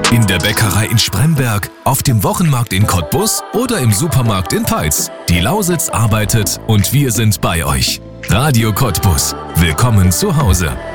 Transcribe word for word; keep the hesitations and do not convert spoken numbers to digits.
In der Bäckerei in Spremberg, auf dem Wochenmarkt in Cottbus oder im Supermarkt in Peitz. Die Lausitz arbeitet und wir sind bei euch. Radio Cottbus. Willkommen zu Hause.